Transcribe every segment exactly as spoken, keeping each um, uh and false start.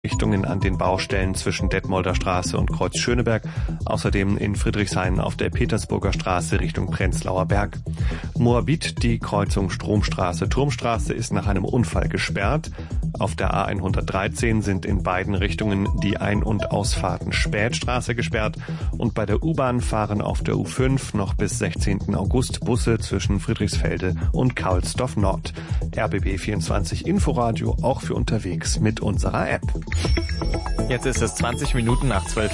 Richtungen an den Baustellen zwischen Detmolder Straße und Kreuz Schöneberg, außerdem in Friedrichshain auf der Petersburger Straße Richtung Prenzlauer Berg. Moabit, die Kreuzung Stromstraße-Turmstraße, ist nach einem Unfall gesperrt. Auf der A hundertdreizehn sind in beiden Richtungen die Ein- und Ausfahrten Spätstraße gesperrt und bei der U-Bahn fahren auf der U fünf noch bis sechzehnten August Busse zwischen Friedrichsfelde und Kaulsdorf Nord. R B B vierundzwanzig Inforadio auch für unterwegs mit unserer App. Jetzt ist es zwanzig Minuten nach zwölf.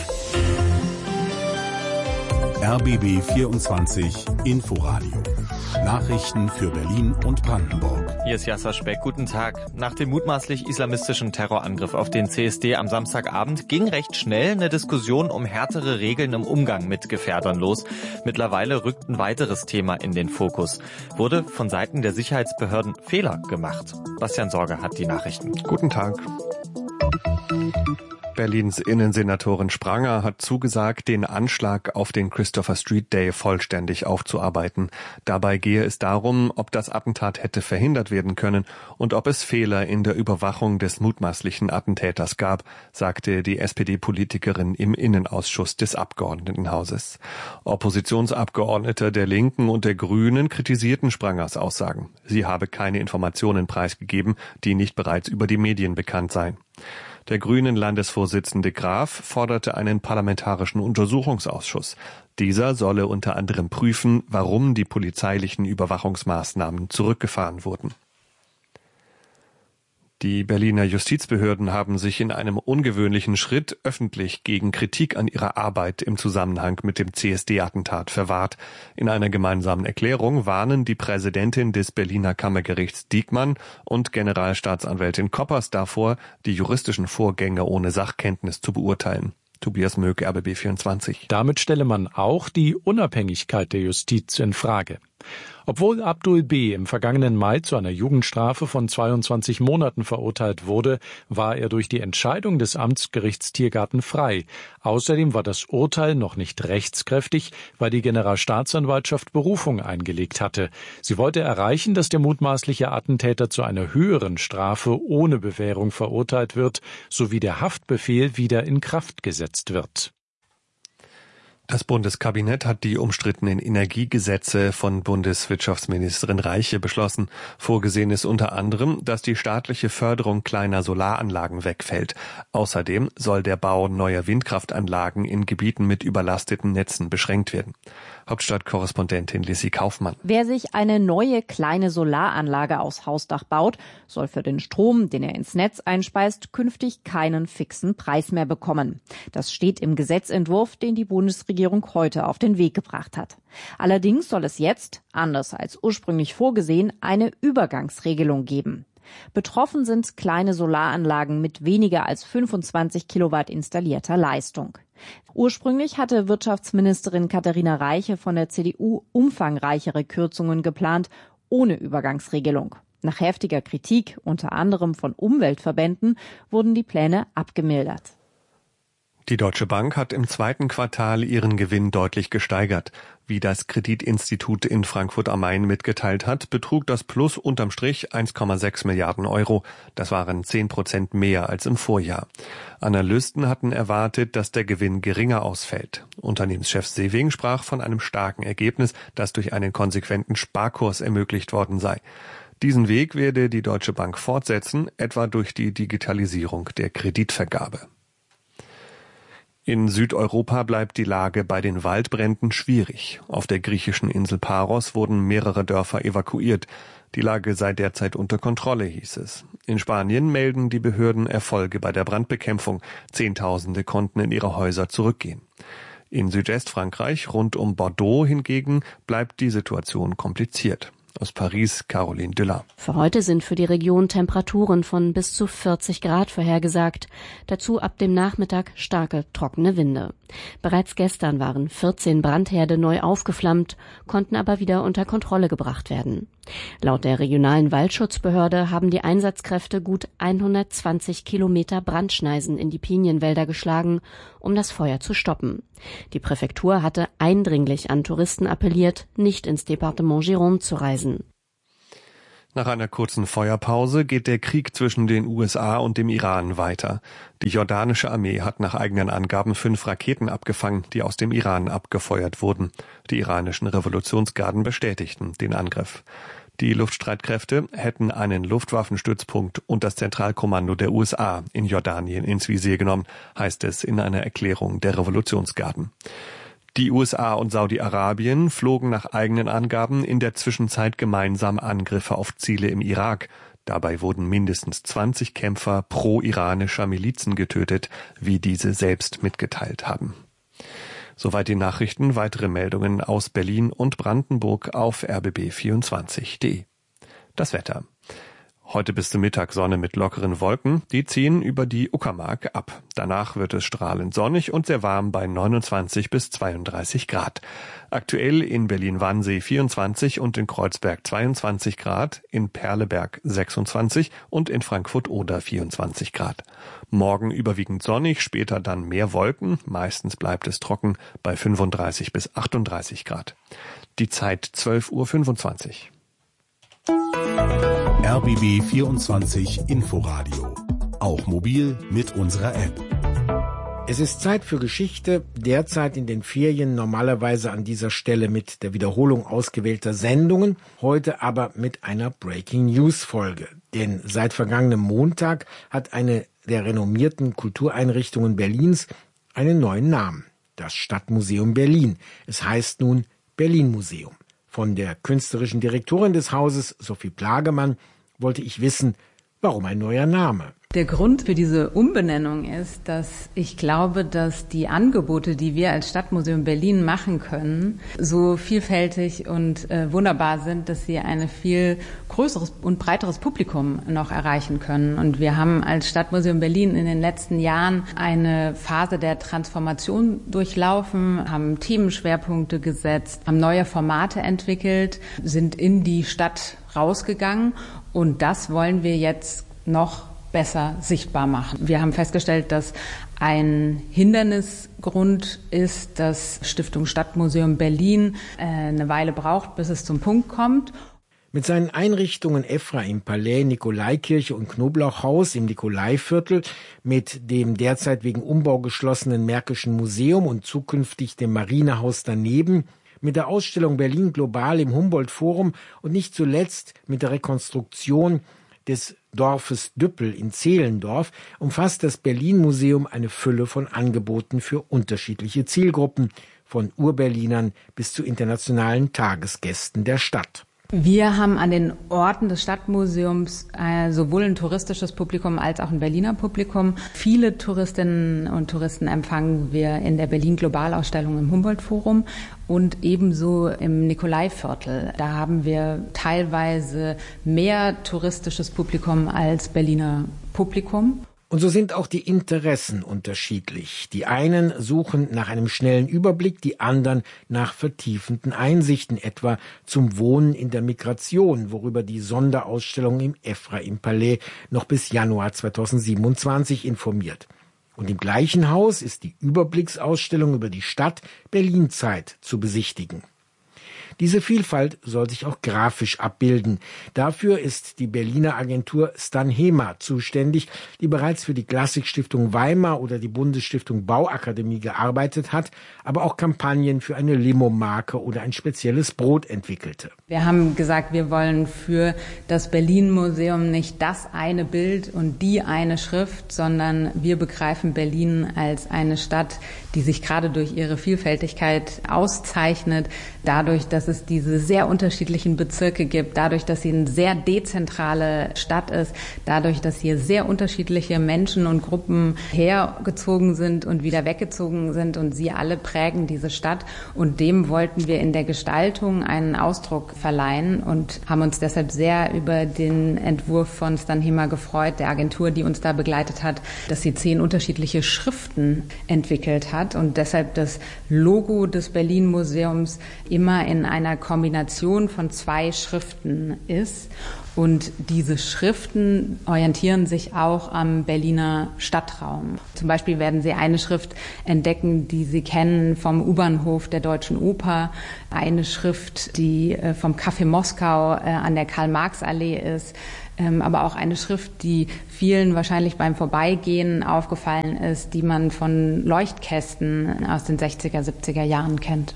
R B B vierundzwanzig Inforadio. Nachrichten für Berlin und Brandenburg. Hier ist Yasser Speck. Guten Tag. Nach dem mutmaßlich islamistischen Terrorangriff auf den C S D am Samstagabend ging recht schnell eine Diskussion um härtere Regeln im Umgang mit Gefährdern los. Mittlerweile rückt ein weiteres Thema in den Fokus. Wurde von Seiten der Sicherheitsbehörden Fehler gemacht? Bastian Sorge hat die Nachrichten. Guten Tag. Berlins Innensenatorin Spranger hat zugesagt, den Anschlag auf den Christopher Street Day vollständig aufzuarbeiten. Dabei gehe es darum, ob das Attentat hätte verhindert werden können und ob es Fehler in der Überwachung des mutmaßlichen Attentäters gab, sagte die S P D-Politikerin im Innenausschuss des Abgeordnetenhauses. Oppositionsabgeordnete der Linken und der Grünen kritisierten Sprangers Aussagen. Sie habe keine Informationen preisgegeben, die nicht bereits über die Medien bekannt seien. Der grünen Landesvorsitzende Graf forderte einen parlamentarischen Untersuchungsausschuss. Dieser solle unter anderem prüfen, warum die polizeilichen Überwachungsmaßnahmen zurückgefahren wurden. Die Berliner Justizbehörden haben sich in einem ungewöhnlichen Schritt öffentlich gegen Kritik an ihrer Arbeit im Zusammenhang mit dem C S D-Attentat verwahrt. In einer gemeinsamen Erklärung warnen die Präsidentin des Berliner Kammergerichts Diekmann und Generalstaatsanwältin Koppers davor, die juristischen Vorgänge ohne Sachkenntnis zu beurteilen. Tobias Möck, R B B vierundzwanzig. Damit stelle man auch die Unabhängigkeit der Justiz in Frage. Obwohl Abdul B. im vergangenen Mai zu einer Jugendstrafe von zweiundzwanzig Monaten verurteilt wurde, war er durch die Entscheidung des Amtsgerichts Tiergarten frei. Außerdem war das Urteil noch nicht rechtskräftig, weil die Generalstaatsanwaltschaft Berufung eingelegt hatte. Sie wollte erreichen, dass der mutmaßliche Attentäter zu einer höheren Strafe ohne Bewährung verurteilt wird, sowie der Haftbefehl wieder in Kraft gesetzt wird. Das Bundeskabinett hat die umstrittenen Energiegesetze von Bundeswirtschaftsministerin Reiche beschlossen. Vorgesehen ist unter anderem, dass die staatliche Förderung kleiner Solaranlagen wegfällt. Außerdem soll der Bau neuer Windkraftanlagen in Gebieten mit überlasteten Netzen beschränkt werden. Hauptstadtkorrespondentin Lissy Kaufmann. Wer sich eine neue kleine Solaranlage aufs Hausdach baut, soll für den Strom, den er ins Netz einspeist, künftig keinen fixen Preis mehr bekommen. Das steht im Gesetzentwurf, den die Bundesregierung heute auf den Weg gebracht hat. Allerdings soll es jetzt, anders als ursprünglich vorgesehen, eine Übergangsregelung geben. Betroffen sind kleine Solaranlagen mit weniger als fünfundzwanzig Kilowatt installierter Leistung. Ursprünglich hatte Wirtschaftsministerin Katharina Reiche von der C D U umfangreichere Kürzungen geplant, ohne Übergangsregelung. Nach heftiger Kritik, unter anderem von Umweltverbänden, wurden die Pläne abgemildert. Die Deutsche Bank hat im zweiten Quartal ihren Gewinn deutlich gesteigert. Wie das Kreditinstitut in Frankfurt am Main mitgeteilt hat, betrug das Plus unterm Strich eins Komma sechs Milliarden Euro. Das waren zehn Prozent mehr als im Vorjahr. Analysten hatten erwartet, dass der Gewinn geringer ausfällt. Unternehmenschef Sewing sprach von einem starken Ergebnis, das durch einen konsequenten Sparkurs ermöglicht worden sei. Diesen Weg werde die Deutsche Bank fortsetzen, etwa durch die Digitalisierung der Kreditvergabe. In Südeuropa bleibt die Lage bei den Waldbränden schwierig. Auf der griechischen Insel Paros wurden mehrere Dörfer evakuiert. Die Lage sei derzeit unter Kontrolle, hieß es. In Spanien melden die Behörden Erfolge bei der Brandbekämpfung. Zehntausende konnten in ihre Häuser zurückgehen. In Südwestfrankreich, rund um Bordeaux hingegen, bleibt die Situation kompliziert. Aus Paris, Caroline Düller. Für heute sind für die Region Temperaturen von bis zu vierzig Grad vorhergesagt. Dazu ab dem Nachmittag starke, trockene Winde. Bereits gestern waren vierzehn Brandherde neu aufgeflammt, konnten aber wieder unter Kontrolle gebracht werden. Laut der regionalen Waldschutzbehörde haben die Einsatzkräfte gut hundertzwanzig Kilometer Brandschneisen in die Pinienwälder geschlagen, um das Feuer zu stoppen. Die Präfektur hatte eindringlich an Touristen appelliert, nicht ins Departement Gironde zu reisen. Nach einer kurzen Feuerpause geht der Krieg zwischen den U S A und dem Iran weiter. Die jordanische Armee hat nach eigenen Angaben fünf Raketen abgefangen, die aus dem Iran abgefeuert wurden. Die iranischen Revolutionsgarden bestätigten den Angriff. Die Luftstreitkräfte hätten einen Luftwaffenstützpunkt und das Zentralkommando der U S A in Jordanien ins Visier genommen, heißt es in einer Erklärung der Revolutionsgarden. Die U S A und Saudi-Arabien flogen nach eigenen Angaben in der Zwischenzeit gemeinsam Angriffe auf Ziele im Irak. Dabei wurden mindestens zwanzig Kämpfer pro-iranischer Milizen getötet, wie diese selbst mitgeteilt haben. Soweit die Nachrichten. Weitere Meldungen aus Berlin und Brandenburg auf r b b vierundzwanzig punkt d e. Das Wetter. Heute bis zum Mittag Sonne mit lockeren Wolken, die ziehen über die Uckermark ab. Danach wird es strahlend sonnig und sehr warm bei neunundzwanzig bis zweiunddreißig Grad. Aktuell in Berlin-Wannsee vierundzwanzig und in Kreuzberg zweiundzwanzig Grad, in Perleberg sechsundzwanzig und in Frankfurt-Oder vierundzwanzig Grad. Morgen überwiegend sonnig, später dann mehr Wolken, meistens bleibt es trocken bei fünfunddreißig bis achtunddreißig Grad. Die Zeit zwölf Uhr fünfundzwanzig. R B B vierundzwanzig Inforadio. Auch mobil mit unserer App. Es ist Zeit für Geschichte, derzeit in den Ferien normalerweise an dieser Stelle mit der Wiederholung ausgewählter Sendungen, heute aber mit einer Breaking News Folge. Denn seit vergangenem Montag hat eine der renommierten Kultureinrichtungen Berlins einen neuen Namen, das Stadtmuseum Berlin. Es heißt nun Berlin Museum. Von der künstlerischen Direktorin des Hauses, Sophie Plagemann, wollte ich wissen, warum ein neuer Name? Der Grund für diese Umbenennung ist, dass ich glaube, dass die Angebote, die wir als Stadtmuseum Berlin machen können, so vielfältig und äh, wunderbar sind, dass sie ein viel größeres und breiteres Publikum noch erreichen können. Und wir haben als Stadtmuseum Berlin in den letzten Jahren eine Phase der Transformation durchlaufen, haben Themenschwerpunkte gesetzt, haben neue Formate entwickelt, sind in die Stadt rausgegangen und das wollen wir jetzt noch besser sichtbar machen. Wir haben festgestellt, dass ein Hindernisgrund ist, dass Stiftung Stadtmuseum Berlin äh, eine Weile braucht, bis es zum Punkt kommt. Mit seinen Einrichtungen Ephraim-Palais, Nikolaikirche und Knoblauchhaus im Nikolaiviertel, mit dem derzeit wegen Umbau geschlossenen Märkischen Museum und zukünftig dem Marinehaus daneben, mit der Ausstellung Berlin Global im Humboldt-Forum und nicht zuletzt mit der Rekonstruktion des Dorfes Düppel in Zehlendorf umfasst das Berlin-Museum eine Fülle von Angeboten für unterschiedliche Zielgruppen, von Urberlinern bis zu internationalen Tagesgästen der Stadt. Wir haben an den Orten des Stadtmuseums äh, sowohl ein touristisches Publikum als auch ein Berliner Publikum. Viele Touristinnen und Touristen empfangen wir in der Berlin-Global-Ausstellung im Humboldt-Forum und ebenso im Nikolaiviertel. Da haben wir teilweise mehr touristisches Publikum als Berliner Publikum. Und so sind auch die Interessen unterschiedlich. Die einen suchen nach einem schnellen Überblick, die anderen nach vertiefenden Einsichten, etwa zum Wohnen in der Migration, worüber die Sonderausstellung im Ephraim-Palais noch bis Januar zweitausendsiebenundzwanzig informiert. Und im gleichen Haus ist die Überblicksausstellung über die Stadt Berlin-Zeit zu besichtigen. Diese Vielfalt soll sich auch grafisch abbilden. Dafür ist die Berliner Agentur Stanhema zuständig, die bereits für die Klassikstiftung Weimar oder die Bundesstiftung Bauakademie gearbeitet hat, aber auch Kampagnen für eine Limo-Marke oder ein spezielles Brot entwickelte. Wir haben gesagt, wir wollen für das Berlin-Museum nicht das eine Bild und die eine Schrift, sondern wir begreifen Berlin als eine Stadt, die sich gerade durch ihre Vielfältigkeit auszeichnet, dadurch, dass es diese sehr unterschiedlichen Bezirke gibt, dadurch, dass sie eine sehr dezentrale Stadt ist, dadurch, dass hier sehr unterschiedliche Menschen und Gruppen hergezogen sind und wieder weggezogen sind und sie alle prägen diese Stadt. Und dem wollten wir in der Gestaltung einen Ausdruck verleihen und haben uns deshalb sehr über den Entwurf von Stanhema gefreut, der Agentur, die uns da begleitet hat, dass sie zehn unterschiedliche Schriften entwickelt hat und deshalb das Logo des Berlin-Museums immer in einer Kombination von zwei Schriften ist. Und diese Schriften orientieren sich auch am Berliner Stadtraum. Zum Beispiel werden Sie eine Schrift entdecken, die Sie kennen vom U-Bahnhof der Deutschen Oper. Eine Schrift, die vom Café Moskau an der Karl-Marx-Allee ist. Aber auch eine Schrift, die vielen wahrscheinlich beim Vorbeigehen aufgefallen ist, die man von Leuchtkästen aus den sechziger, siebziger Jahren kennt.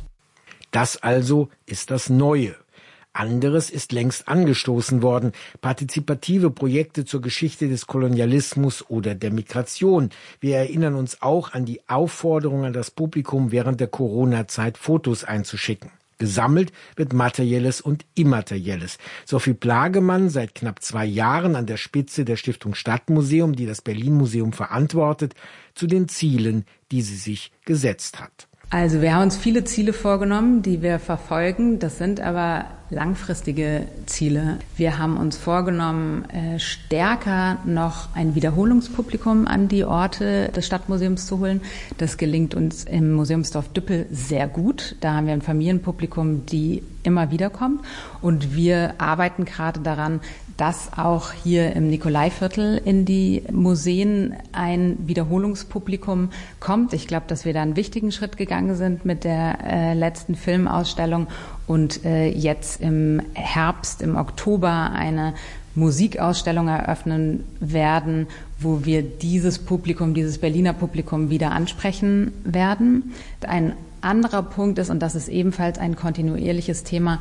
Das also ist das Neue. Anderes ist längst angestoßen worden. Partizipative Projekte zur Geschichte des Kolonialismus oder der Migration. Wir erinnern uns auch an die Aufforderung an das Publikum, während der Corona-Zeit Fotos einzuschicken. Gesammelt wird Materielles und Immaterielles. Sophie Plagemann, seit knapp zwei Jahren an der Spitze der Stiftung Stadtmuseum, die das Berlin-Museum verantwortet, zu den Zielen, die sie sich gesetzt hat. Also wir haben uns viele Ziele vorgenommen, die wir verfolgen. Das sind aber langfristige Ziele. Wir haben uns vorgenommen, stärker noch ein Wiederholungspublikum an die Orte des Stadtmuseums zu holen. Das gelingt uns im Museumsdorf Düppel sehr gut. Da haben wir ein Familienpublikum, die immer wieder kommt. Und wir arbeiten gerade daran, dass auch hier im Nikolaiviertel in die Museen ein Wiederholungspublikum kommt. Ich glaube, dass wir da einen wichtigen Schritt gegangen sind mit der äh, letzten Filmausstellung und äh, jetzt im Herbst, im Oktober eine Musikausstellung eröffnen werden, wo wir dieses Publikum, dieses Berliner Publikum wieder ansprechen werden. Ein anderer Punkt ist, und das ist ebenfalls ein kontinuierliches Thema,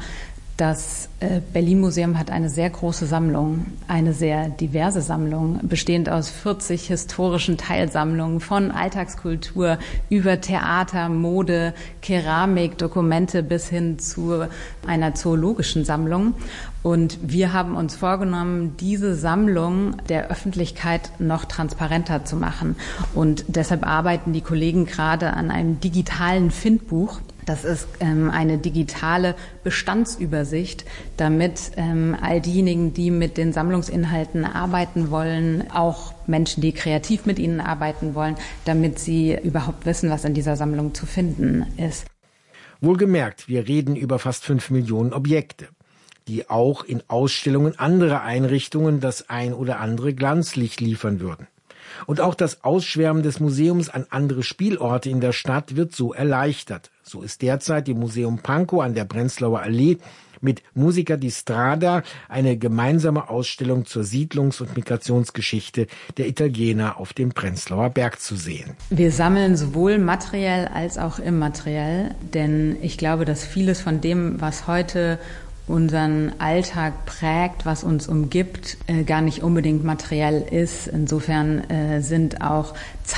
das Berlin-Museum hat eine sehr große Sammlung, eine sehr diverse Sammlung, bestehend aus vierzig historischen Teilsammlungen von Alltagskultur über Theater, Mode, Keramik, Dokumente bis hin zu einer zoologischen Sammlung. Und wir haben uns vorgenommen, diese Sammlung der Öffentlichkeit noch transparenter zu machen. Und deshalb arbeiten die Kollegen gerade an einem digitalen Findbuch. Das ist ähm, eine digitale Bestandsübersicht, damit ähm, all diejenigen, die mit den Sammlungsinhalten arbeiten wollen, auch Menschen, die kreativ mit ihnen arbeiten wollen, damit sie überhaupt wissen, was in dieser Sammlung zu finden ist. Wohlgemerkt, wir reden über fast fünf Millionen Objekte, die auch in Ausstellungen anderer Einrichtungen das ein oder andere Glanzlicht liefern würden. Und auch das Ausschwärmen des Museums an andere Spielorte in der Stadt wird so erleichtert. So ist derzeit im Museum Pankow an der Prenzlauer Allee mit Musica di Strada eine gemeinsame Ausstellung zur Siedlungs- und Migrationsgeschichte der Italiener auf dem Prenzlauer Berg zu sehen. Wir sammeln sowohl materiell als auch immateriell, denn ich glaube, dass vieles von dem, was heute unseren Alltag prägt, was uns umgibt, äh, gar nicht unbedingt materiell ist. Insofern äh, sind auch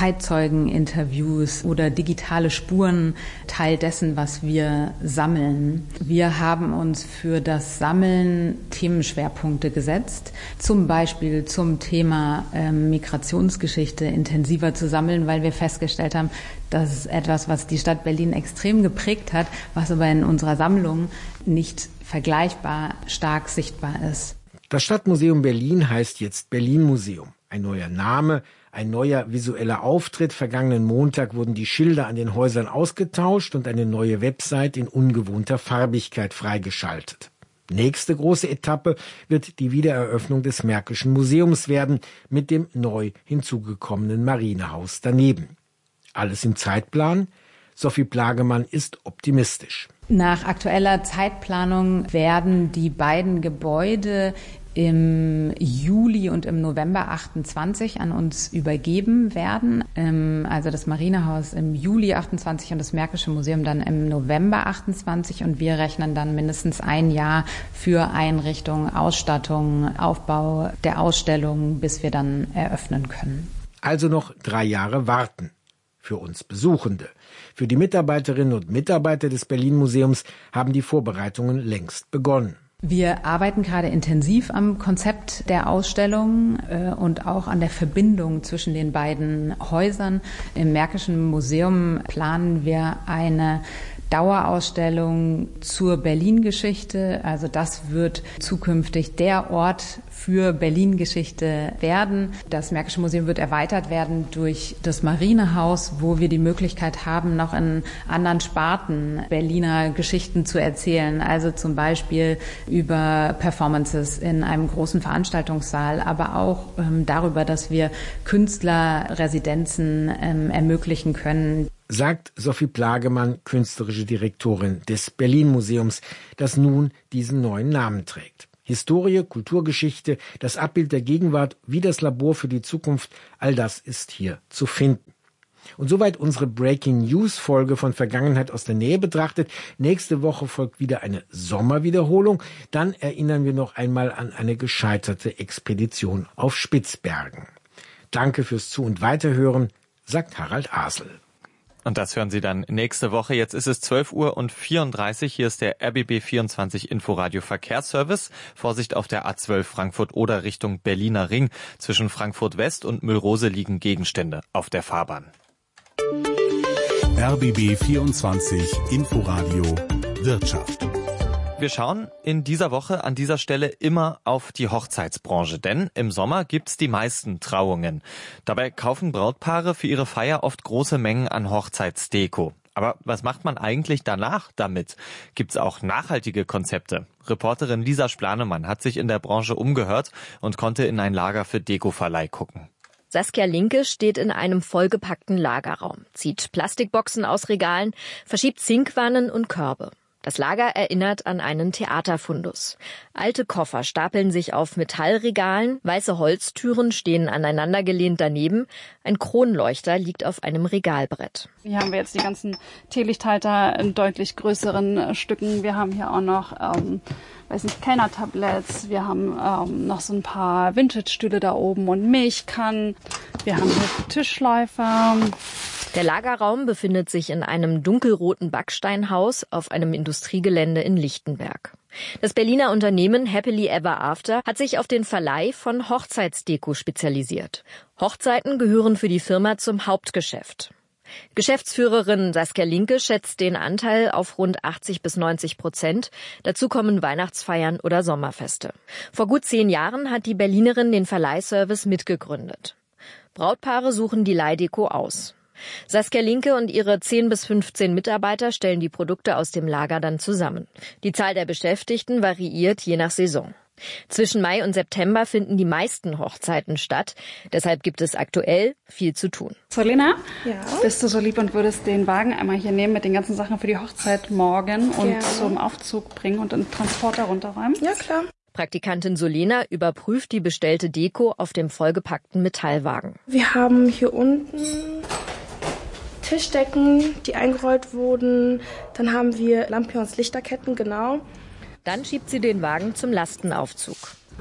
Zeitzeugeninterviews oder digitale Spuren Teil dessen, was wir sammeln. Wir haben uns für das Sammeln Themenschwerpunkte gesetzt, zum Beispiel zum Thema äh, Migrationsgeschichte intensiver zu sammeln, weil wir festgestellt haben, das ist etwas, was die Stadt Berlin extrem geprägt hat, was aber in unserer Sammlung nicht vergleichbar stark sichtbar ist. Das Stadtmuseum Berlin heißt jetzt Berlin-Museum. Ein neuer Name, ein neuer visueller Auftritt. Vergangenen Montag wurden die Schilder an den Häusern ausgetauscht und eine neue Website in ungewohnter Farbigkeit freigeschaltet. Nächste große Etappe wird die Wiedereröffnung des Märkischen Museums werden, mit dem neu hinzugekommenen Marinehaus daneben. Alles im Zeitplan. Sophie Plagemann ist optimistisch. Nach aktueller Zeitplanung werden die beiden Gebäude im Juli und im November achtundzwanzig an uns übergeben werden. Also das Marinehaus im Juli achtundzwanzig und das Märkische Museum dann im November achtundzwanzig. Und wir rechnen dann mindestens ein Jahr für Einrichtung, Ausstattung, Aufbau der Ausstellung, bis wir dann eröffnen können. Also noch drei Jahre warten. Für uns Besuchende. Für die Mitarbeiterinnen und Mitarbeiter des Berlin-Museums haben die Vorbereitungen längst begonnen. Wir arbeiten gerade intensiv am Konzept der Ausstellung äh, und auch an der Verbindung zwischen den beiden Häusern. Im Märkischen Museum planen wir eine Dauerausstellung zur Berlin-Geschichte. Also das wird zukünftig der Ort für Berlin-Geschichte werden. Das Märkische Museum wird erweitert werden durch das Marinehaus, wo wir die Möglichkeit haben, noch in anderen Sparten Berliner Geschichten zu erzählen. Also zum Beispiel über Performances in einem großen Veranstaltungssaal, aber auch ähm, darüber, dass wir Künstlerresidenzen ähm, ermöglichen können. Sagt Sophie Plagemann, künstlerische Direktorin des Berlin-Museums, das nun diesen neuen Namen trägt. Historie, Kulturgeschichte, das Abbild der Gegenwart wie das Labor für die Zukunft, all das ist hier zu finden. Und soweit unsere Breaking News Folge von Vergangenheit aus der Nähe betrachtet. Nächste Woche folgt wieder eine Sommerwiederholung. Dann erinnern wir noch einmal an eine gescheiterte Expedition auf Spitzbergen. Danke fürs Zu- und Weiterhören, sagt Harald Asel. Und das hören Sie dann nächste Woche. Jetzt ist es zwölf Uhr und vierunddreißig. Hier ist der R B B vierundzwanzig Inforadio Verkehrsservice. Vorsicht auf der A zwölf Frankfurt-Oder Richtung Berliner Ring. Zwischen Frankfurt West und Müllrose liegen Gegenstände auf der Fahrbahn. R B B vierundzwanzig Inforadio Wirtschaft. Wir schauen in dieser Woche an dieser Stelle immer auf die Hochzeitsbranche, denn im Sommer gibt's die meisten Trauungen. Dabei kaufen Brautpaare für ihre Feier oft große Mengen an Hochzeitsdeko. Aber was macht man eigentlich danach damit? Gibt's auch nachhaltige Konzepte? Reporterin Lisa Splanemann hat sich in der Branche umgehört und konnte in ein Lager für Dekoverleih gucken. Saskia Linke steht in einem vollgepackten Lagerraum, zieht Plastikboxen aus Regalen, verschiebt Zinkwannen und Körbe. Das Lager erinnert an einen Theaterfundus. Alte Koffer stapeln sich auf Metallregalen, weiße Holztüren stehen aneinandergelehnt daneben, ein Kronleuchter liegt auf einem Regalbrett. Hier haben wir jetzt die ganzen Teelichthalter in deutlich größeren Stücken. Wir haben hier auch noch, ähm, weiß nicht, Kellnertabletts. Wir haben ähm, noch so ein paar Vintage-Stühle da oben und Milchkannen. Wir haben hier Tischläufer. Der Lagerraum befindet sich in einem dunkelroten Backsteinhaus auf einem Industriegelände in Lichtenberg. Das Berliner Unternehmen Happily Ever After hat sich auf den Verleih von Hochzeitsdeko spezialisiert. Hochzeiten gehören für die Firma zum Hauptgeschäft. Geschäftsführerin Saskia Linke schätzt den Anteil auf rund achtzig bis neunzig Prozent. Dazu kommen Weihnachtsfeiern oder Sommerfeste. Vor gut zehn Jahren hat die Berlinerin den Verleihservice mitgegründet. Brautpaare suchen die Leihdeko aus. Saskia Linke und ihre zehn bis fünfzehn Mitarbeiter stellen die Produkte aus dem Lager dann zusammen. Die Zahl der Beschäftigten variiert je nach Saison. Zwischen Mai und September finden die meisten Hochzeiten statt. Deshalb gibt es aktuell viel zu tun. Solina, ja? Bist du so lieb und würdest den Wagen einmal hier nehmen mit den ganzen Sachen für die Hochzeit morgen und Gerne. zum Aufzug bringen und den Transporter runterräumen? Ja, klar. Praktikantin Solena überprüft die bestellte Deko auf dem vollgepackten Metallwagen. Wir haben hier unten Tischdecken, die eingerollt wurden. Dann haben wir Lampions Lichterketten, genau. Dann schiebt sie den Wagen zum Lastenaufzug.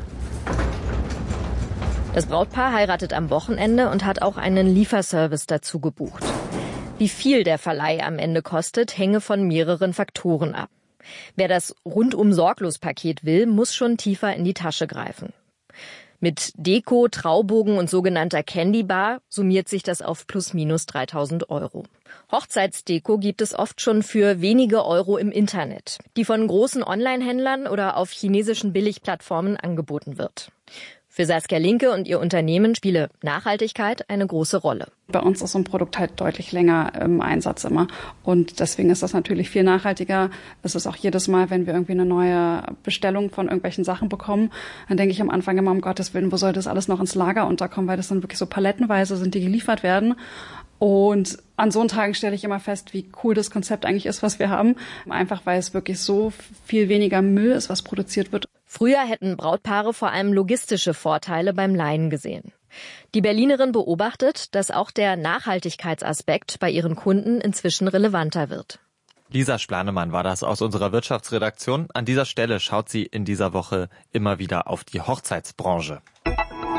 Das Brautpaar heiratet am Wochenende und hat auch einen Lieferservice dazu gebucht. Wie viel der Verleih am Ende kostet, hänge von mehreren Faktoren ab. Wer das Rundum-Sorglos-Paket will, muss schon tiefer in die Tasche greifen. Mit Deko, Traubogen und sogenannter Candy Bar summiert sich das auf plus minus dreitausend Euro. Hochzeitsdeko gibt es oft schon für wenige Euro im Internet, die von großen Online-Händlern oder auf chinesischen Billigplattformen angeboten wird. Für Saskia Linke und ihr Unternehmen spiele Nachhaltigkeit eine große Rolle. Bei uns ist so ein Produkt halt deutlich länger im Einsatz immer. Und deswegen ist das natürlich viel nachhaltiger. Es ist auch jedes Mal, wenn wir irgendwie eine neue Bestellung von irgendwelchen Sachen bekommen, dann denke ich am Anfang immer, um Gottes Willen, wo soll das alles noch ins Lager unterkommen? Weil das dann wirklich so palettenweise sind, die geliefert werden. Und an so einen Tagen stelle ich immer fest, wie cool das Konzept eigentlich ist, was wir haben. Einfach weil es wirklich so viel weniger Müll ist, was produziert wird. Früher hätten Brautpaare vor allem logistische Vorteile beim Leihen gesehen. Die Berlinerin beobachtet, dass auch der Nachhaltigkeitsaspekt bei ihren Kunden inzwischen relevanter wird. Lisa Splanemann war das aus unserer Wirtschaftsredaktion. An dieser Stelle schaut sie in dieser Woche immer wieder auf die Hochzeitsbranche.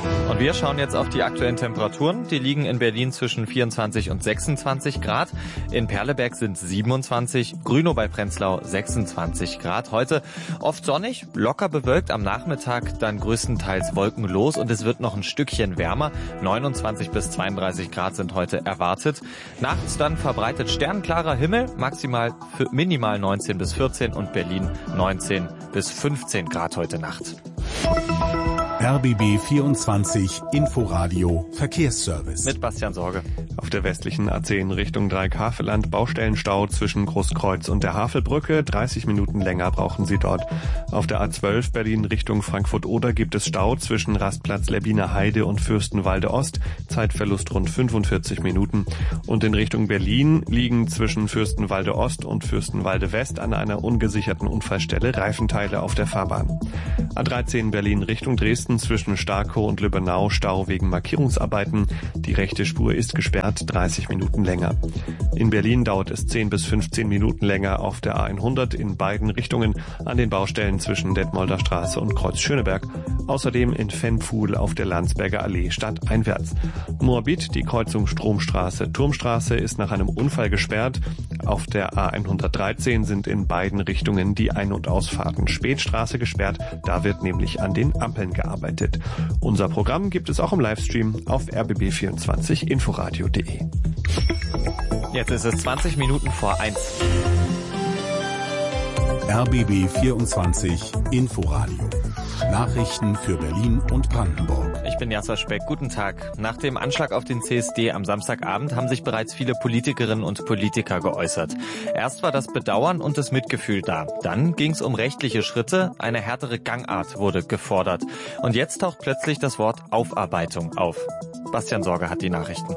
Und wir schauen jetzt auf die aktuellen Temperaturen. Die liegen in Berlin zwischen vierundzwanzig und sechsundzwanzig Grad. In Perleberg sind siebenundzwanzig, Grünow bei Prenzlau sechsundzwanzig Grad. Heute oft sonnig, locker bewölkt, am Nachmittag dann größtenteils wolkenlos und es wird noch ein Stückchen wärmer. neunundzwanzig bis zweiunddreißig Grad sind heute erwartet. Nachts dann verbreitet sternklarer Himmel, maximal für minimal neunzehn bis vierzehn und Berlin neunzehn bis fünfzehn Grad heute Nacht. R B B vierundzwanzig Inforadio Verkehrsservice. Mit Bastian Sorge. Auf der westlichen A zehn Richtung Dreieck-Havelland Baustellenstau zwischen Großkreuz und der Havelbrücke. dreißig Minuten länger brauchen Sie dort. Auf der A zwölf Berlin Richtung Frankfurt-Oder gibt es Stau zwischen Rastplatz Lebbiner Heide und Fürstenwalde Ost. Zeitverlust rund fünfundvierzig Minuten. Und in Richtung Berlin liegen zwischen Fürstenwalde Ost und Fürstenwalde West an einer ungesicherten Unfallstelle Reifenteile auf der Fahrbahn. A dreizehn Berlin Richtung Dresden zwischen Starkow und Lübbenau Stau wegen Markierungsarbeiten. Die rechte Spur ist gesperrt, dreißig Minuten länger. In Berlin dauert es zehn bis fünfzehn Minuten länger auf der A hundert in beiden Richtungen an den Baustellen zwischen Detmolder Straße und Kreuz Schöneberg. Außerdem in Fennpfuhl auf der Landsberger Allee stadteinwärts. Moabit, die Kreuzung Stromstraße Turmstraße, ist nach einem Unfall gesperrt. Auf der A hundertdreizehn sind in beiden Richtungen die Ein- und Ausfahrten Spätstraße gesperrt. Da wird nämlich an den Ampeln gearbeitet. Unser Programm gibt es auch im Livestream auf r b b vierundzwanzig inforadio punkt de. Jetzt ist es zwanzig Minuten vor eins. R B B vierundzwanzig Inforadio. Nachrichten für Berlin und Brandenburg. Ich bin Jasper Speck. Guten Tag. Nach dem Anschlag auf den C S D am Samstagabend haben sich bereits viele Politikerinnen und Politiker geäußert. Erst war das Bedauern und das Mitgefühl da. Dann ging es um rechtliche Schritte. Eine härtere Gangart wurde gefordert. Und jetzt taucht plötzlich das Wort Aufarbeitung auf. Bastian Sorge hat die Nachrichten.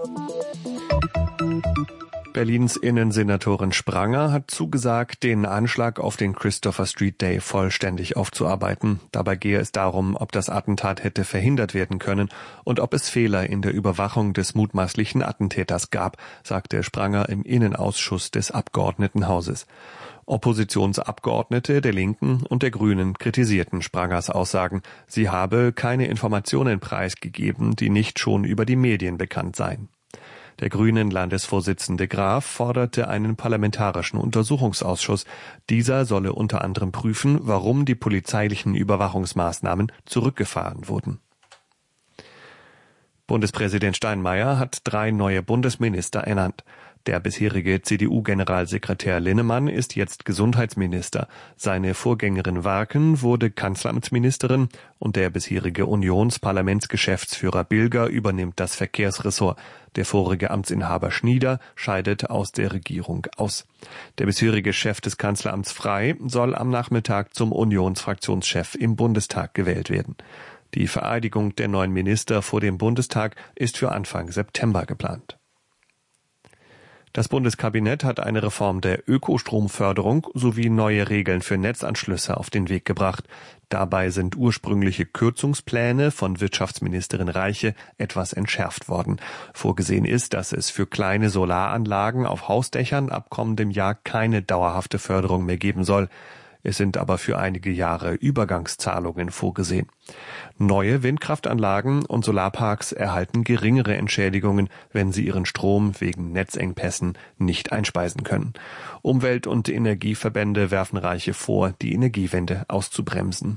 Berlins Innensenatorin Spranger hat zugesagt, den Anschlag auf den Christopher Street Day vollständig aufzuarbeiten. Dabei gehe es darum, ob das Attentat hätte verhindert werden können und ob es Fehler in der Überwachung des mutmaßlichen Attentäters gab, sagte Spranger im Innenausschuss des Abgeordnetenhauses. Oppositionsabgeordnete der Linken und der Grünen kritisierten Sprangers Aussagen. Sie habe keine Informationen preisgegeben, die nicht schon über die Medien bekannt seien. Der grünen Landesvorsitzende Graf forderte einen parlamentarischen Untersuchungsausschuss. Dieser solle unter anderem prüfen, warum die polizeilichen Überwachungsmaßnahmen zurückgefahren wurden. Bundespräsident Steinmeier hat drei neue Bundesminister ernannt. Der bisherige C D U-Generalsekretär Linnemann ist jetzt Gesundheitsminister. Seine Vorgängerin Warken wurde Kanzleramtsministerin und der bisherige Unionsparlamentsgeschäftsführer Bilger übernimmt das Verkehrsressort. Der vorige Amtsinhaber Schnieder scheidet aus der Regierung aus. Der bisherige Chef des Kanzleramts Frey soll am Nachmittag zum Unionsfraktionschef im Bundestag gewählt werden. Die Vereidigung der neuen Minister vor dem Bundestag ist für Anfang September geplant. Das Bundeskabinett hat eine Reform der Ökostromförderung sowie neue Regeln für Netzanschlüsse auf den Weg gebracht. Dabei sind ursprüngliche Kürzungspläne von Wirtschaftsministerin Reiche etwas entschärft worden. Vorgesehen ist, dass es für kleine Solaranlagen auf Hausdächern ab kommendem Jahr keine dauerhafte Förderung mehr geben soll. Es sind aber für einige Jahre Übergangszahlungen vorgesehen. Neue Windkraftanlagen und Solarparks erhalten geringere Entschädigungen, wenn sie ihren Strom wegen Netzengpässen nicht einspeisen können. Umwelt- und Energieverbände werfen Reiche vor, die Energiewende auszubremsen.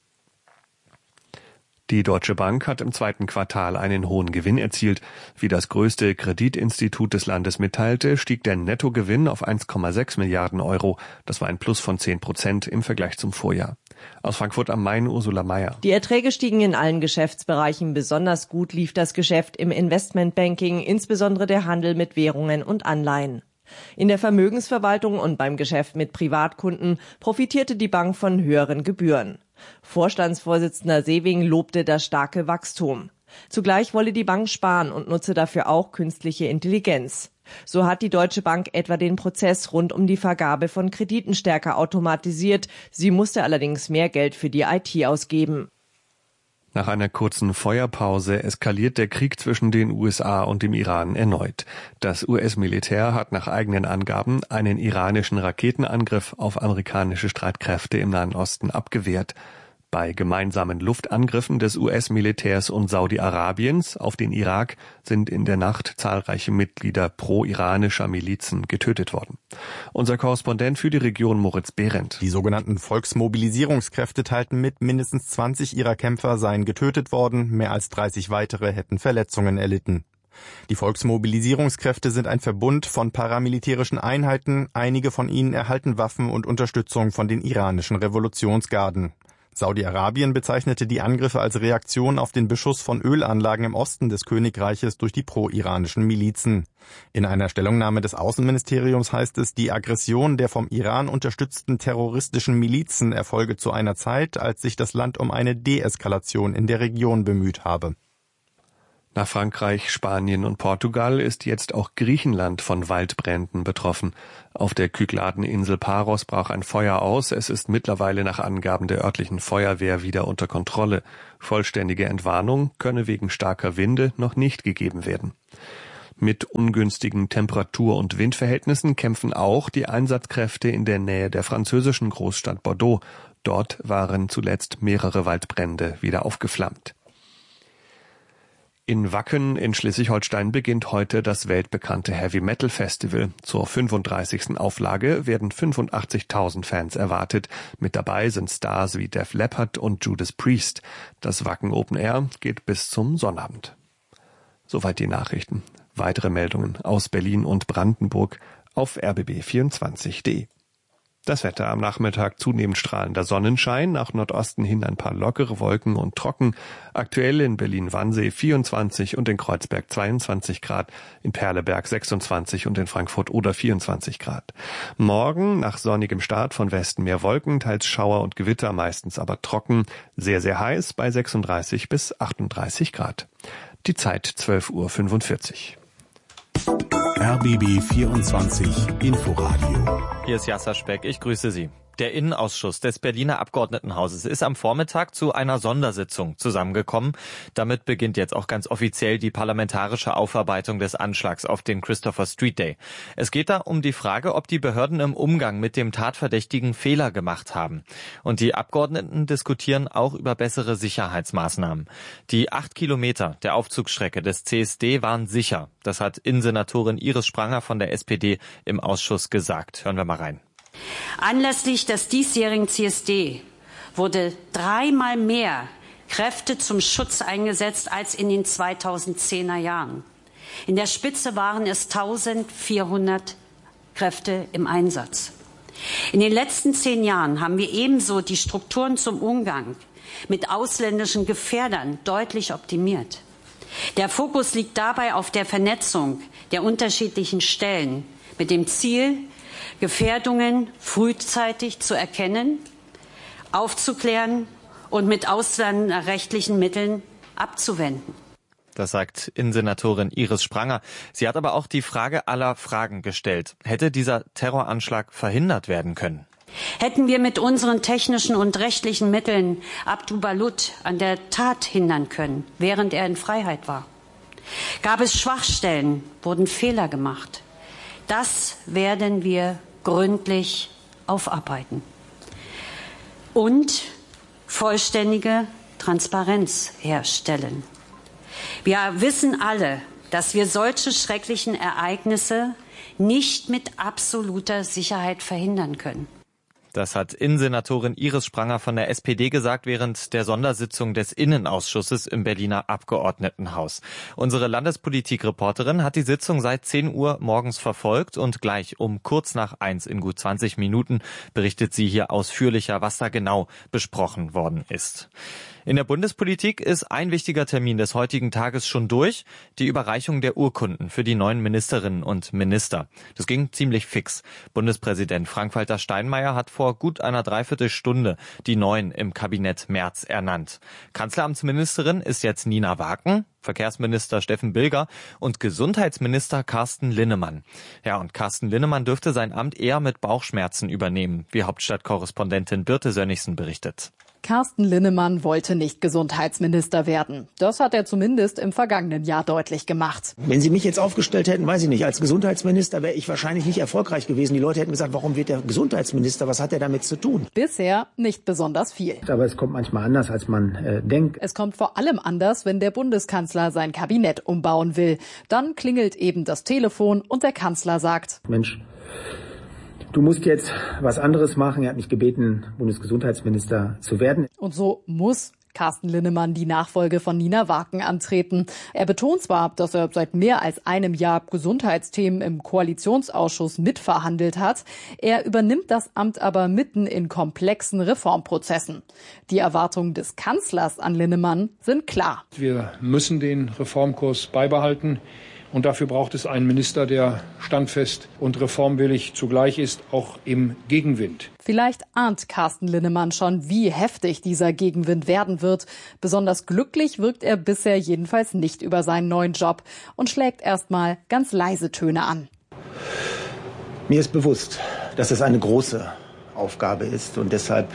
Die Deutsche Bank hat im zweiten Quartal einen hohen Gewinn erzielt. Wie das größte Kreditinstitut des Landes mitteilte, stieg der Nettogewinn auf eins Komma sechs Milliarden Euro. Das war ein Plus von zehn Prozent im Vergleich zum Vorjahr. Aus Frankfurt am Main, Ursula Mayer. Die Erträge stiegen in allen Geschäftsbereichen. Besonders gut lief das Geschäft im Investmentbanking, insbesondere der Handel mit Währungen und Anleihen. In der Vermögensverwaltung und beim Geschäft mit Privatkunden profitierte die Bank von höheren Gebühren. Vorstandsvorsitzender Sewing lobte das starke Wachstum. Zugleich wolle die Bank sparen und nutze dafür auch künstliche Intelligenz. So hat die Deutsche Bank etwa den Prozess rund um die Vergabe von Krediten stärker automatisiert. Sie musste allerdings mehr Geld für die I T ausgeben. Nach einer kurzen Feuerpause eskaliert der Krieg zwischen den U S A und dem Iran erneut. Das U S-Militär hat nach eigenen Angaben einen iranischen Raketenangriff auf amerikanische Streitkräfte im Nahen Osten abgewehrt. Bei gemeinsamen Luftangriffen des U S-Militärs und Saudi-Arabiens auf den Irak sind in der Nacht zahlreiche Mitglieder pro-iranischer Milizen getötet worden. Unser Korrespondent für die Region Moritz Behrendt. Die sogenannten Volksmobilisierungskräfte teilten mit, mindestens zwanzig ihrer Kämpfer seien getötet worden, mehr als dreißig weitere hätten Verletzungen erlitten. Die Volksmobilisierungskräfte sind ein Verbund von paramilitärischen Einheiten, einige von ihnen erhalten Waffen und Unterstützung von den iranischen Revolutionsgarden. Saudi-Arabien bezeichnete die Angriffe als Reaktion auf den Beschuss von Ölanlagen im Osten des Königreiches durch die pro-iranischen Milizen. In einer Stellungnahme des Außenministeriums heißt es, die Aggression der vom Iran unterstützten terroristischen Milizen erfolge zu einer Zeit, als sich das Land um eine Deeskalation in der Region bemüht habe. Nach Frankreich, Spanien und Portugal ist jetzt auch Griechenland von Waldbränden betroffen. Auf der Kykladeninsel Paros brach ein Feuer aus. Es ist mittlerweile nach Angaben der örtlichen Feuerwehr wieder unter Kontrolle. Vollständige Entwarnung könne wegen starker Winde noch nicht gegeben werden. Mit ungünstigen Temperatur- und Windverhältnissen kämpfen auch die Einsatzkräfte in der Nähe der französischen Großstadt Bordeaux. Dort waren zuletzt mehrere Waldbrände wieder aufgeflammt. In Wacken in Schleswig-Holstein beginnt heute das weltbekannte Heavy Metal Festival. Zur fünfunddreißigsten Auflage werden fünfundachtzigtausend Fans erwartet. Mit dabei sind Stars wie Def Leppard und Judas Priest. Das Wacken Open Air geht bis zum Sonnabend. Soweit die Nachrichten. Weitere Meldungen aus Berlin und Brandenburg auf r b b vierundzwanzig punkt d e. Das Wetter am Nachmittag zunehmend strahlender Sonnenschein, nach Nordosten hin ein paar lockere Wolken und trocken. Aktuell in Berlin-Wannsee vierundzwanzig und in Kreuzberg zweiundzwanzig Grad, in Perleberg sechsundzwanzig und in Frankfurt-Oder vierundzwanzig Grad. Morgen nach sonnigem Start von Westen mehr Wolken, teils Schauer und Gewitter, meistens aber trocken, sehr, sehr heiß bei sechsunddreißig bis achtunddreißig Grad. Die Zeit zwölf Uhr fünfundvierzig. R B B vierundzwanzig Inforadio. Hier ist Jasser Speck, ich grüße Sie. Der Innenausschuss des Berliner Abgeordnetenhauses ist am Vormittag zu einer Sondersitzung zusammengekommen. Damit beginnt jetzt auch ganz offiziell die parlamentarische Aufarbeitung des Anschlags auf den Christopher Street Day. Es geht da um die Frage, ob die Behörden im Umgang mit dem Tatverdächtigen Fehler gemacht haben. Und die Abgeordneten diskutieren auch über bessere Sicherheitsmaßnahmen. Die acht Kilometer der Aufzugsstrecke des C S D waren sicher. Das hat Innensenatorin Iris Spranger von der S P D im Ausschuss gesagt. Hören wir mal rein. Anlässlich des diesjährigen C S D wurde dreimal mehr Kräfte zum Schutz eingesetzt als in den zweitausendzehner Jahren. In der Spitze waren es eintausendvierhundert Kräfte im Einsatz. In den letzten zehn Jahren haben wir ebenso die Strukturen zum Umgang mit ausländischen Gefährdern deutlich optimiert. Der Fokus liegt dabei auf der Vernetzung der unterschiedlichen Stellen mit dem Ziel, Gefährdungen frühzeitig zu erkennen, aufzuklären und mit ausländerrechtlichen Mitteln abzuwenden. Das sagt Innensenatorin Iris Spranger. Sie hat aber auch die Frage aller Fragen gestellt. Hätte dieser Terroranschlag verhindert werden können? Hätten wir mit unseren technischen und rechtlichen Mitteln Abdul Balut an der Tat hindern können, während er in Freiheit war? Gab es Schwachstellen? Wurden Fehler gemacht? Das werden wir gründlich aufarbeiten und vollständige Transparenz herstellen. Wir wissen alle, dass wir solche schrecklichen Ereignisse nicht mit absoluter Sicherheit verhindern können. Das hat Innensenatorin Iris Spranger von der S P D gesagt während der Sondersitzung des Innenausschusses im Berliner Abgeordnetenhaus. Unsere Landespolitik-Reporterin hat die Sitzung seit zehn Uhr morgens verfolgt und gleich um kurz nach eins in gut zwanzig Minuten berichtet sie hier ausführlicher, was da genau besprochen worden ist. In der Bundespolitik ist ein wichtiger Termin des heutigen Tages schon durch, die Überreichung der Urkunden für die neuen Ministerinnen und Minister. Das ging ziemlich fix. Bundespräsident Frank-Walter Steinmeier hat vor gut einer Dreiviertelstunde die neuen im Kabinett Merz ernannt. Kanzleramtsministerin ist jetzt Nina Waken, Verkehrsminister Steffen Bilger und Gesundheitsminister Carsten Linnemann. Ja, und Carsten Linnemann dürfte sein Amt eher mit Bauchschmerzen übernehmen, wie Hauptstadtkorrespondentin Birte Sönnigsen berichtet. Carsten Linnemann wollte nicht Gesundheitsminister werden. Das hat er zumindest im vergangenen Jahr deutlich gemacht. Wenn Sie mich jetzt aufgestellt hätten, weiß ich nicht, als Gesundheitsminister wäre ich wahrscheinlich nicht erfolgreich gewesen. Die Leute hätten gesagt, warum wird der Gesundheitsminister? Was hat er damit zu tun? Bisher nicht besonders viel. Aber es kommt manchmal anders, als man äh, denkt. Es kommt vor allem anders, wenn der Bundeskanzler sein Kabinett umbauen will. Dann klingelt eben das Telefon und der Kanzler sagt: Mensch, du musst jetzt was anderes machen. Er hat mich gebeten, Bundesgesundheitsminister zu werden. Und so muss Carsten Linnemann die Nachfolge von Nina Waken antreten. Er betont zwar, dass er seit mehr als einem Jahr Gesundheitsthemen im Koalitionsausschuss mitverhandelt hat. Er übernimmt das Amt aber mitten in komplexen Reformprozessen. Die Erwartungen des Kanzlers an Linnemann sind klar. Wir müssen den Reformkurs beibehalten. Und dafür braucht es einen Minister, der standfest und reformwillig zugleich ist, auch im Gegenwind. Vielleicht ahnt Carsten Linnemann schon, wie heftig dieser Gegenwind werden wird. Besonders glücklich wirkt er bisher jedenfalls nicht über seinen neuen Job und schlägt erstmal ganz leise Töne an. Mir ist bewusst, dass es eine große Aufgabe ist und deshalb,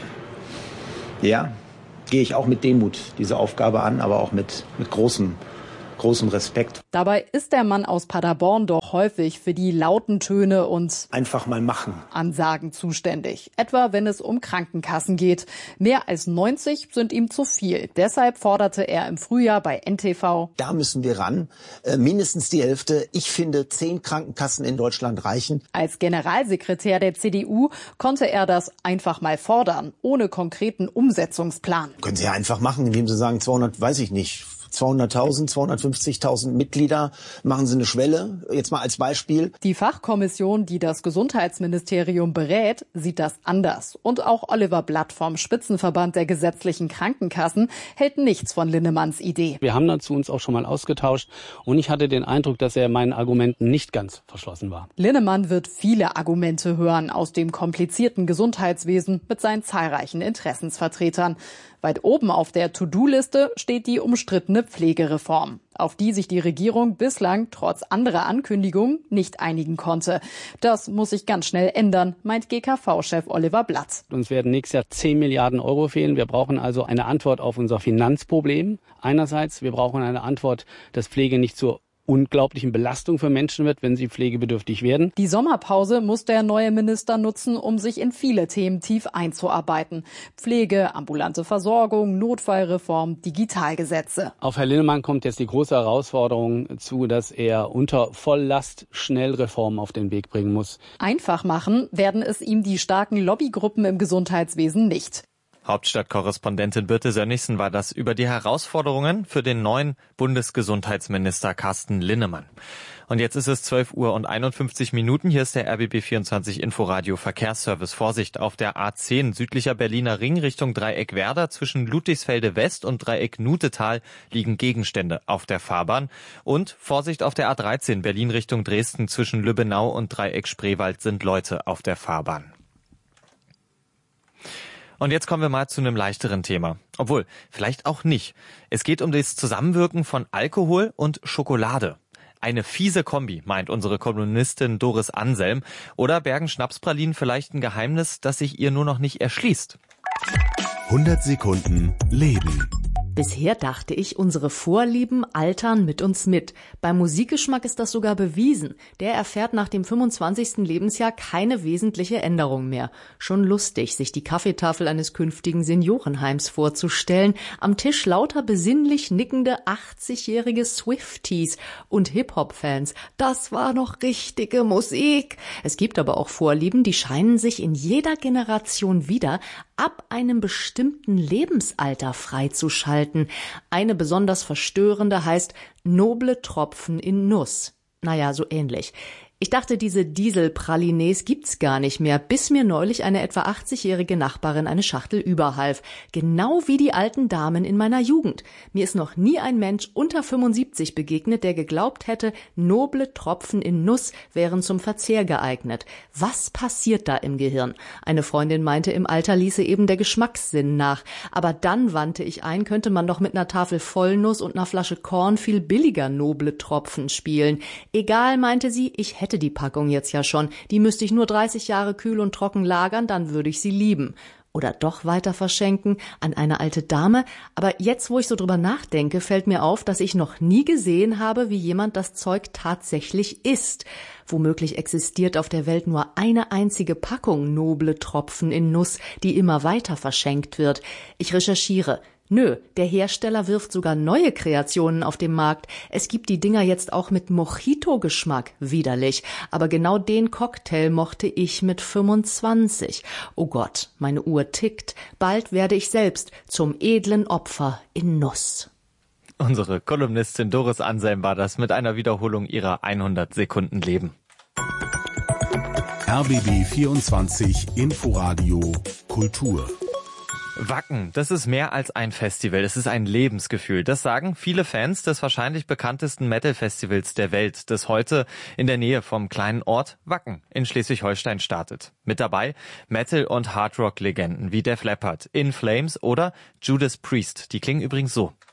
ja, gehe ich auch mit Demut diese Aufgabe an, aber auch mit, mit großem großem Respekt. Dabei ist der Mann aus Paderborn doch häufig für die lauten Töne und einfach mal machen Ansagen zuständig. Etwa wenn es um Krankenkassen geht. Mehr als neunzig sind ihm zu viel. Deshalb forderte er im Frühjahr bei N T V: Da müssen wir ran. Äh, mindestens die Hälfte. Ich finde, zehn Krankenkassen in Deutschland reichen. Als Generalsekretär der C D U konnte er das einfach mal fordern, ohne konkreten Umsetzungsplan. Können Sie ja einfach machen, indem Sie sagen, zweihundert, weiß ich nicht, zweihunderttausend, zweihundertfünfzigtausend Mitglieder, machen Sie eine Schwelle, jetzt mal als Beispiel. Die Fachkommission, die das Gesundheitsministerium berät, sieht das anders. Und auch Oliver Blatt vom Spitzenverband der gesetzlichen Krankenkassen hält nichts von Linnemanns Idee. Wir haben dazu uns auch schon mal ausgetauscht und ich hatte den Eindruck, dass er meinen Argumenten nicht ganz verschlossen war. Linnemann wird viele Argumente hören aus dem komplizierten Gesundheitswesen mit seinen zahlreichen Interessensvertretern. Weit oben auf der To-Do-Liste steht die umstrittene Pflegereform, auf die sich die Regierung bislang trotz anderer Ankündigungen nicht einigen konnte. Das muss sich ganz schnell ändern, meint G K V-Chef Oliver Blatt. Uns werden nächstes Jahr zehn Milliarden Euro fehlen. Wir brauchen also eine Antwort auf unser Finanzproblem. Einerseits, wir brauchen eine Antwort, dass Pflege nicht zur unglaublichen Belastung für Menschen wird, wenn sie pflegebedürftig werden. Die Sommerpause muss der neue Minister nutzen, um sich in viele Themen tief einzuarbeiten. Pflege, ambulante Versorgung, Notfallreform, Digitalgesetze. Auf Herrn Linnemann kommt jetzt die große Herausforderung zu, dass er unter Volllast schnell Reformen auf den Weg bringen muss. Einfach machen werden es ihm die starken Lobbygruppen im Gesundheitswesen nicht. Hauptstadtkorrespondentin Birte Sönnigsen war das über die Herausforderungen für den neuen Bundesgesundheitsminister Carsten Linnemann. Und jetzt ist es zwölf Uhr und einundfünfzig Minuten. Hier ist der R B B vierundzwanzig Inforadio Verkehrsservice. Vorsicht auf der A zehn südlicher Berliner Ring Richtung Dreieck Werder. Zwischen Ludwigsfelde West und Dreieck Nutetal liegen Gegenstände auf der Fahrbahn. Und Vorsicht auf der A dreizehn Berlin Richtung Dresden. Zwischen Lübbenau und Dreieck Spreewald sind Leute auf der Fahrbahn. Und jetzt kommen wir mal zu einem leichteren Thema. Obwohl, vielleicht auch nicht. Es geht um das Zusammenwirken von Alkohol und Schokolade. Eine fiese Kombi, meint unsere Kolumnistin Doris Anselm. Oder bergen Schnapspralinen vielleicht ein Geheimnis, das sich ihr nur noch nicht erschließt? hundert Sekunden Leben. Bisher dachte ich, unsere Vorlieben altern mit uns mit. Beim Musikgeschmack ist das sogar bewiesen. Der erfährt nach dem fünfundzwanzigsten Lebensjahr keine wesentliche Änderung mehr. Schon lustig, sich die Kaffeetafel eines künftigen Seniorenheims vorzustellen. Am Tisch lauter besinnlich nickende achtzigjährige Swifties und Hip-Hop-Fans. Das war noch richtige Musik. Es gibt aber auch Vorlieben, die scheinen sich in jeder Generation wieder ab einem bestimmten Lebensalter freizuschalten. Eine besonders verstörende heißt noble Tropfen in Nuss. Naja, so ähnlich. Ich dachte, diese Dieselpralines gibt's gar nicht mehr, bis mir neulich eine etwa achtzigjährige Nachbarin eine Schachtel überhalf. Genau wie die alten Damen in meiner Jugend. Mir ist noch nie ein Mensch unter fünfundsiebzig begegnet, der geglaubt hätte, noble Tropfen in Nuss wären zum Verzehr geeignet. Was passiert da im Gehirn? Eine Freundin meinte, im Alter ließe eben der Geschmackssinn nach. Aber dann wandte ich ein, könnte man doch mit einer Tafel Vollnuss und einer Flasche Korn viel billiger noble Tropfen spielen. Egal, meinte sie, ich hätte die Packung jetzt ja schon. Die müsste ich nur dreißig Jahre kühl und trocken lagern, dann würde ich sie lieben. Oder doch weiter verschenken an eine alte Dame? Aber jetzt, wo ich so drüber nachdenke, fällt mir auf, dass ich noch nie gesehen habe, wie jemand das Zeug tatsächlich isst. Womöglich existiert auf der Welt nur eine einzige Packung noble Tropfen in Nuss, die immer weiter verschenkt wird. Ich recherchiere. Nö, der Hersteller wirft sogar neue Kreationen auf den Markt. Es gibt die Dinger jetzt auch mit Mojito-Geschmack. Widerlich. Aber genau den Cocktail mochte ich mit fünfundzwanzig. Oh Gott, meine Uhr tickt. Bald werde ich selbst zum edlen Opfer in Nuss. Unsere Kolumnistin Doris Anselm war das mit einer Wiederholung ihrer hundert Sekunden Leben. R B B vierundzwanzig Inforadio Kultur. Wacken, das ist mehr als ein Festival, es ist ein Lebensgefühl. Das sagen viele Fans des wahrscheinlich bekanntesten Metal-Festivals der Welt, das heute in der Nähe vom kleinen Ort Wacken in Schleswig-Holstein startet. Mit dabei Metal- und Hardrock-Legenden wie Def Leppard, In Flames oder Judas Priest. Die klingen übrigens so.